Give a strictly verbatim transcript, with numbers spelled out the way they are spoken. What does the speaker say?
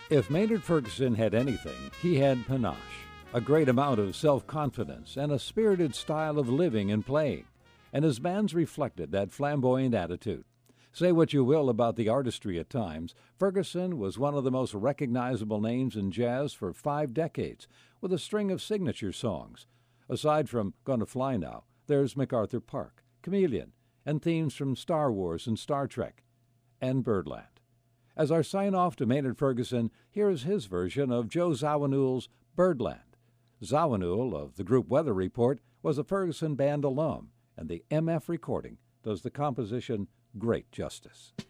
If Maynard Ferguson had anything, he had panache, a great amount of self-confidence, and a spirited style of living and playing, and his bands reflected that flamboyant attitude. Say what you will about the artistry at times, Ferguson was one of the most recognizable names in jazz for five decades, with a string of signature songs. Aside from Gonna Fly Now, there's MacArthur Park, Chameleon, and themes from Star Wars and Star Trek, and Birdland. As our sign-off to Maynard Ferguson, here is his version of Joe Zawinul's Birdland. Zawinul of the group Weather Report was a Ferguson band alum, and the M F recording does the composition great justice.